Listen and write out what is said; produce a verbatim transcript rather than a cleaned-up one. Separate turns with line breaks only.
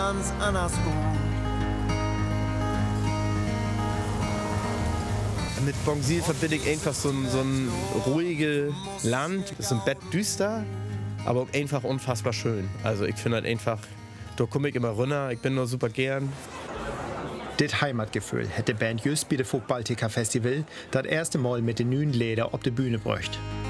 ganz anders gut.
Mit Bongsil verbinde ich einfach so ein, so ein ruhiges Land. Es ist im Bett düster, aber auch einfach unfassbar schön. Also ich finde halt einfach, da komme ich immer runter, ich bin nur super gern.
Das Heimatgefühl hätte Band just bei der Baltica Festival das erste Mal mit den neuen Lieder auf der Bühne bräucht.